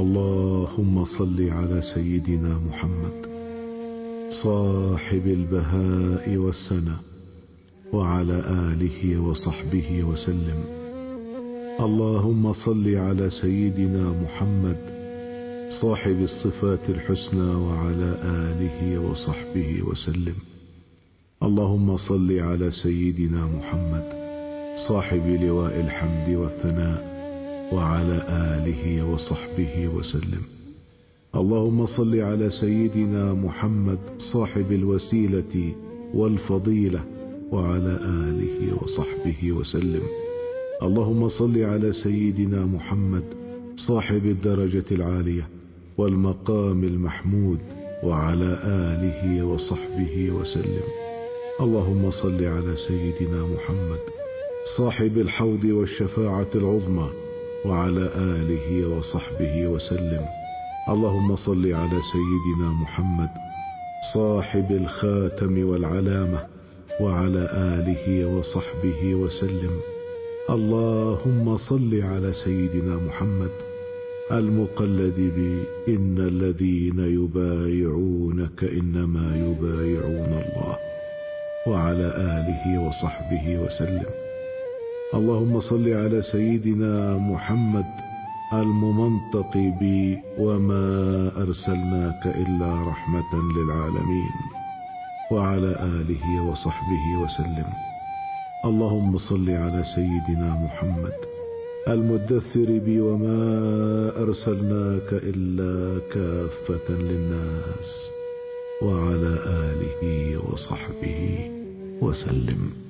اللهم صل على سيدنا محمد صاحب البهاء والسنة وعلى آله وصحبه وسلم. اللهم صل على سيدنا محمد صاحب الصفات الحسنى وعلى آله وصحبه وسلم. اللهم صل على سيدنا محمد صاحب لواء الحمد والثناء وعلى آله وصحبه وسلم. اللهم صل على سيدنا محمد صاحب الوسيلة والفضيلة وعلى آله وصحبه وسلم. اللهم صل على سيدنا محمد صاحب الدرجة العالية والمقام المحمود وعلى آله وصحبه وسلم. اللهم صل على سيدنا محمد صاحب الحوض والشفاعة العظمى وعلى آله وصحبه وسلم. اللهم صل على سيدنا محمد صاحب الخاتم والعلامة وعلى آله وصحبه وسلم. اللهم صل على سيدنا محمد المقلد إن الذين يبايعونك إنما يبايعون الله وعلى آله وصحبه وسلم. اللهم صل على سيدنا محمد الممنطق وما أرسلناك إلا رحمة للعالمين وعلى آله وصحبه وسلم. اللهم صل على سيدنا محمد المدثر وما أرسلناك إلا كافة للناس وعلى آله وصحبه وسلم.